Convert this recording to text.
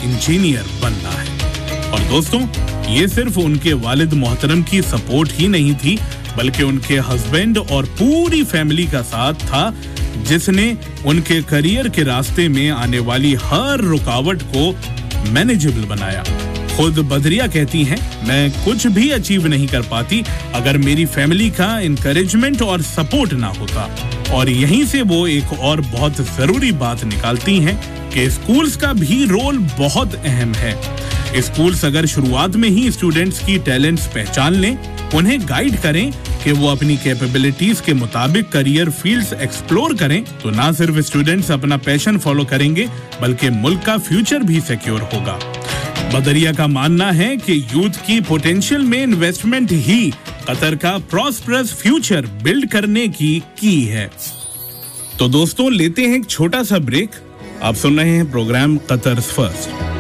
Engineer बनना है। और दोस्तों, ये सिर्फ उनके वालिद मोहतरम की सपोर्ट ही नहीं थी, बल्कि उनके हस्बैंड और पूरी फैमिली का साथ था, जिसने उनके करियर के रास्ते में आने वाली हर रुकावट को मैनेजेबल बनाया। खुद बदरिया कहती हैं, मैं कुछ भी अचीव नहीं कर पाती अगर मेरी फैमिली का इनकरेजमेंट और सपोर्ट ना होता। और यहीं से वो एक और बहुत जरूरी बात निकालती हैं कि स्कूल्स का भी रोल बहुत अहम है। स्कूल्स अगर शुरुआत में ही स्टूडेंट्स की टैलेंट्स पहचान लें, उन्हें गाइड करें कि वो अपनी कैपेबिलिटीज के मुताबिक करियर फील्ड्स एक्सप्लोर करें, तो ना सिर्फ स्टूडेंट्स अपना पैशन फॉलो करेंगे, बल्कि मुल्क का फ्यूचर भी सिक्योर होगा। बदरिया का मानना है कि यूथ की पोटेंशियल में इन्वेस्टमेंट ही कतर का प्रॉस्परस फ्यूचर बिल्ड करने की है। तो दोस्तों, लेते हैं एक छोटा सा ब्रेक। आप सुन रहे हैं प्रोग्राम कतर्स फर्स्ट।